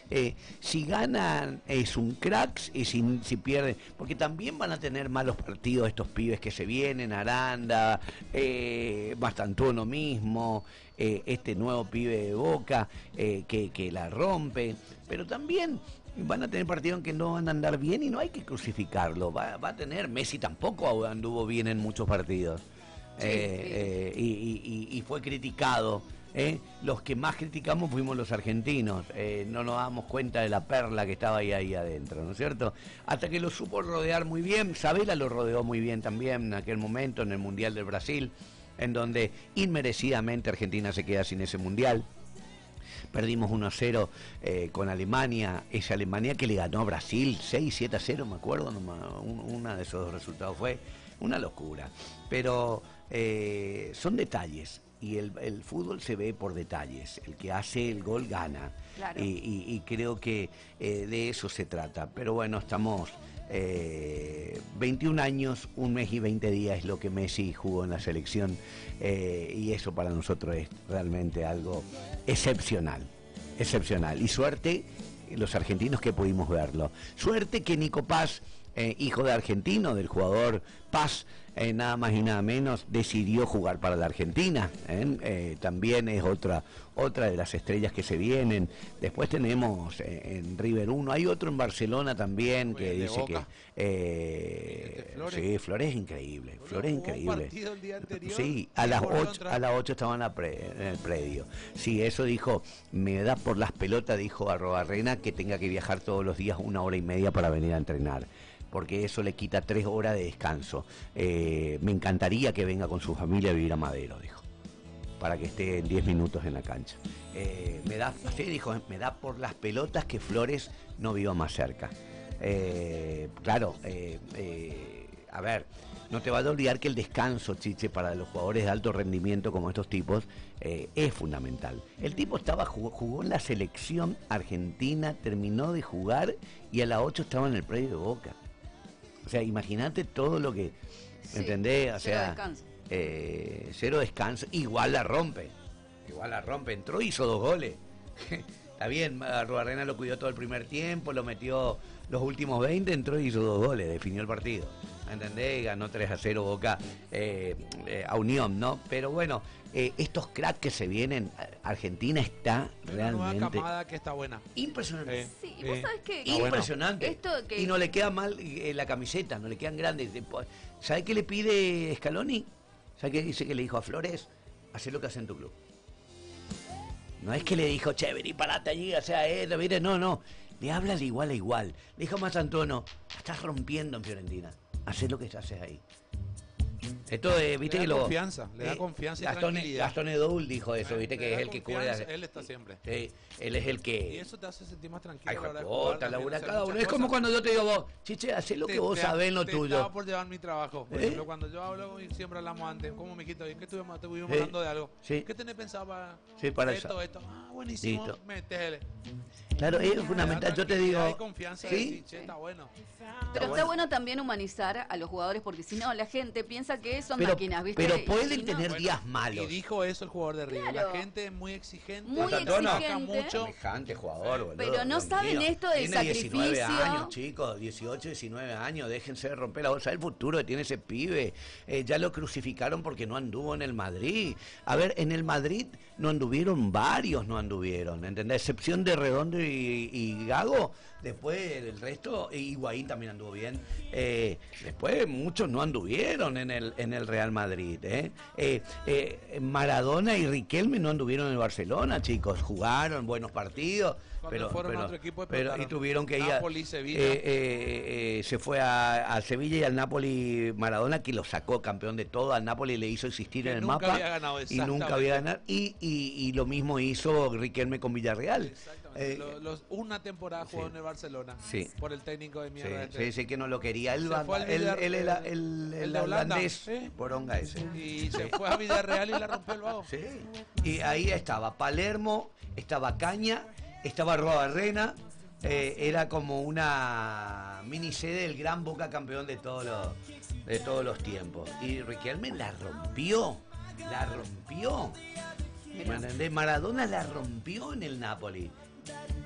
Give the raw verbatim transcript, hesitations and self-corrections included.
eh, si ganan es un cracks y si, si pierden, porque también van a tener malos partidos estos pibes que se vienen, Aranda, eh, Mastantuono mismo, eh, este nuevo pibe de Boca eh, que, que la rompe, pero también van a tener partidos en que no van a andar bien y no hay que crucificarlo. Va, va a tener, Messi tampoco anduvo bien en muchos partidos. Sí, eh, sí. Eh, y, y, y fue criticado. ¿eh? Los que más criticamos fuimos los argentinos. Eh, no nos damos cuenta de la perla que estaba ahí, ahí adentro, ¿no es cierto? Hasta que lo supo rodear muy bien. Sabela lo rodeó muy bien también en aquel momento en el Mundial del Brasil, en donde inmerecidamente Argentina se queda sin ese Mundial. Perdimos uno a cero eh, con Alemania, esa Alemania que le ganó a Brasil seis siete a cero, me acuerdo, no, una de esos dos resultados fue una locura. Pero eh, son detalles y el, el fútbol se ve por detalles, el que hace el gol gana. Claro. y, y, y creo que eh, de eso se trata, pero bueno, estamos... Eh, veintiún años, un mes y veinte días es lo que Messi jugó en la selección eh, y eso para nosotros es realmente algo excepcional, excepcional y suerte los argentinos que pudimos verlo, suerte que Nico Paz, eh, hijo de argentino del jugador Paz, eh, nada más y nada menos decidió jugar para la Argentina, ¿eh? Eh, también es otra otra de las estrellas que se vienen. Después tenemos eh, en River uno, hay otro en Barcelona también que dice Boca, que eh, este Flores. Sí, Flores es increíble, Flores es increíble. El día anterior, sí, a las ocho a las ocho estaban en el predio. Sí, eso dijo, me da por las pelotas, dijo Arrobarrena, que tenga que viajar todos los días una hora y media para venir a entrenar, porque eso le quita tres horas de descanso. Eh, me encantaría que venga con su familia a vivir a Madero, dijo, para que esté en diez minutos en la cancha. Eh, me da, así dijo, me da por las pelotas que Flores no viva más cerca. Eh, claro, eh, eh, a ver, no te vas a olvidar que el descanso, Chiche, para los jugadores de alto rendimiento como estos tipos, eh, es fundamental. El tipo estaba jugó, jugó en la selección argentina, terminó de jugar y a las ocho estaba en el predio de Boca. O sea, imagínate todo lo que, sí, ¿entendés? O sea, cero descanso. Eh, cero descanso, igual la rompe, igual la rompe, entró y hizo dos goles. Está bien, Arruarena lo cuidó todo el primer tiempo, lo metió los últimos veinte, entró y hizo dos goles, definió el partido. ¿Entendés? Ganó tres a cero Boca eh, eh, a Unión, ¿no? Pero bueno, eh, estos cracks que se vienen, Argentina está Hay realmente... una nueva camada que está buena. Impresionante. Eh, sí, y vos eh, sabés que... Impresionante. Esto que... Y no le queda mal eh, la camiseta, no le quedan grandes. ¿Sabés qué le pide Scaloni? ¿Sabés qué dice que le dijo a Flores? Hacé lo que hace en tu club. No es que le dijo, che, vení, parate allí, o sea, eh, mire, no, no. Le habla de igual a igual. Le dijo a Mastantuono, estás rompiendo en Fiorentina. Hacés lo que haces ahí. Esto es, viste le da que lo. Confianza, le da eh, confianza y Gastón, tranquilidad. Gastón Edoul dijo eso, Eh, viste que es el que cubre. Él está siempre. Eh, él es el que. Y eso te hace sentir más tranquilo. Ay, a la hora de jota, jugar, labura también, cada hacer uno. Es muchas como cosas. cuando yo te digo vos, Chiche, hacé lo Te- que vos te- sabés en lo te tuyo. Estaba por llevar mi trabajo. Por ¿Eh? ejemplo, cuando yo hablo y siempre hablamos antes, como mijito, ¿y qué estuvimos, te estuvimos Sí. hablando de algo? Sí. ¿Qué tenés pensado para, Sí, para esto, eso. esto? Ah, buenísimo, Listo. métele. Claro, es fundamental. Yo te digo. Hay confianza, ¿sí? de decir, che, está bueno. Pero está bueno también humanizar a los jugadores, porque si no, la gente piensa que son Pero, máquinas, ¿viste? pero Y pueden si no- tener Bueno, días malos. Y dijo eso el jugador de River. Claro. La gente es muy exigente. Muy Matantuono exigente. saca mucho. Semejante jugador, boludo. Pero no Dios saben mío. esto del Tiene diecinueve sacrificio. años, chicos, dieciocho, diecinueve años, déjense de romper la bolsa del futuro que tiene ese pibe. Eh, ya lo crucificaron porque no anduvo en el Madrid. A ver, en el Madrid no anduvieron varios, no anduvieron, ¿entendés? Excepción de Redondo y, y Gago, después el resto, y Higuaín también anduvo bien. Eh, después muchos no anduvieron en el en el Real Madrid. ¿eh? Eh, eh, Maradona y Riquelme no anduvieron en el Barcelona, chicos, jugaron buenos partidos, Cuando pero, fueron pero, a otro equipo pero y explotaron. tuvieron que ir a, Napoli, Sevilla. eh, eh, eh, se fue a, a Sevilla y al Napoli Maradona, que lo sacó campeón de todo, al Napoli le hizo existir Que en el nunca mapa había ganado, y nunca había ganado, y, y, y lo mismo hizo Riquelme con Villarreal. Exactamente. Eh, Los- los- una temporada jugó sí. en el Barcelona. Sí. Por el técnico de Sí, mierda. sí, este. sí, que no lo quería. Él, Se fue al él, Villar- él era el, el- el, el de Holanda, holandés, ¿eh? poronga ese. Y se fue a Villarreal y la rompió el vago. Sí. Y ahí estaba Palermo, estaba Caña, estaba Robarrena, eh, era como una mini sede del gran Boca campeón de todos los, de todos los tiempos. Y Riquelme la rompió, la rompió. ¿Me entendés? Maradona la rompió en el Napoli.